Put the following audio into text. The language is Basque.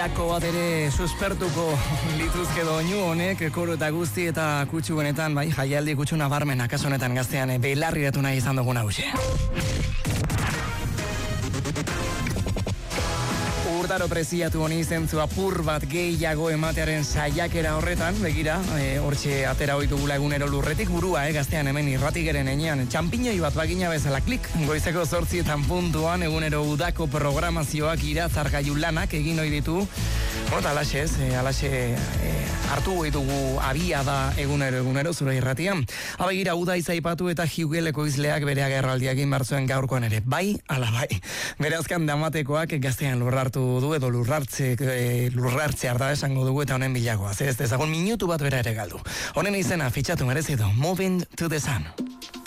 Dako bat ere suspertuko lituzke doinu honek, koro eta guzti eta kutsu benetan, bai, jaialdi kutsu nabarmen, akaso honetan gaztean, belarriratu nahi izan dugun hause. Urtaro preziatu honi zentzu apur bat gehiago ematearen saiakera horretan, begira, hortxe atera oitugula egunero lurretik burua, gaztean hemen irratikeren enean, txampiñoi bat bagina bezala klik, goizeko 8 puntuan egunero udako programazioak iratzargailu lanak egin ohi ditu, alaxe ez, alaxe hartu ditugu abia da egunero zure irratian. Begira, uda izaipatu eta jiugeleko izleak bere agerraldiak inbartzuen gaurkoan ere, bai, ala bai, bere azkan damatekoak gaztean lurrartu du edo lurrartzear da esango dugu eta honen bilagoaz. Ez dezagun minutu bat bera ere galdu. Honen izena fitxatu merezi du, Moving to the Sun.